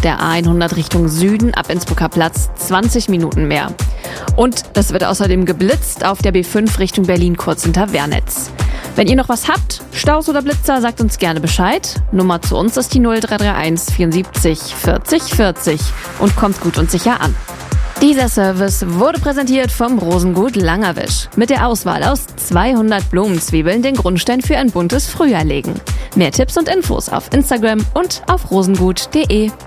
der A100 Richtung Süden ab Innsbrucker Platz 20 Minuten mehr. Und das wird außerdem geblitzt auf der B5 Richtung Berlin kurz hinter Wernitz. Wenn ihr noch was habt, Staus oder Blitzer, sagt uns gerne Bescheid. Nummer zu uns ist die 0331 74 40 40 und kommt gut und sicher an. Dieser Service wurde präsentiert vom Rosengut Langerwisch. Mit der Auswahl aus 200 Blumenzwiebeln den Grundstein für ein buntes Frühjahr legen. Mehr Tipps und Infos auf Instagram und auf rosengut.de.